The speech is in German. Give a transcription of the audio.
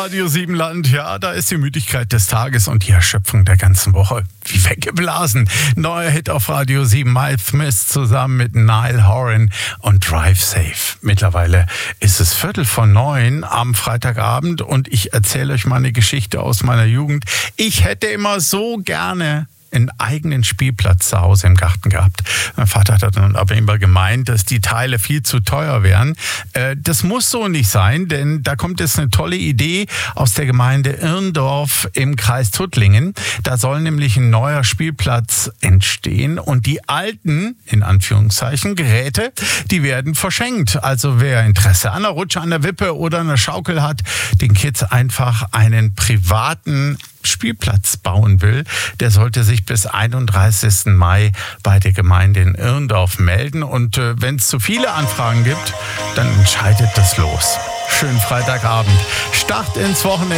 Radio Siebenland, ja, da ist die Müdigkeit des Tages und die Erschöpfung der ganzen Woche wie weggeblasen. Neuer Hit auf Radio 7, Miles Smith zusammen mit Niall Horan und Drive Safe. Mittlerweile ist es 8:45 am Freitagabend und ich erzähle euch mal eine Geschichte aus meiner Jugend. Ich hätte immer so gerne einen eigenen Spielplatz zu Hause im Garten gehabt. Mein Vater hat dann aber immer gemeint, dass die Teile viel zu teuer wären. Das muss so nicht sein, denn da kommt jetzt eine tolle Idee aus der Gemeinde Irndorf im Kreis Tuttlingen. Da soll nämlich ein neuer Spielplatz entstehen und die alten, in Anführungszeichen, Geräte, die werden verschenkt. Also wer Interesse an einer Rutsche, an der Wippe oder einer Schaukel hat, den Kids einfach einen privaten Spielplatz bauen will, der sollte sich bis 31. Mai bei der Gemeinde in Irndorf melden. Und wenn es zu viele Anfragen gibt, dann entscheidet das los. Schönen Freitagabend. Start ins Wochenende.